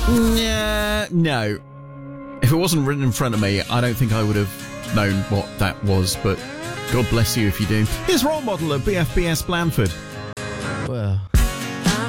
No. If it wasn't written in front of me, I don't think I would have known what that was, but God bless you if you do. Here's Role Model of BFBS Blandford. Well...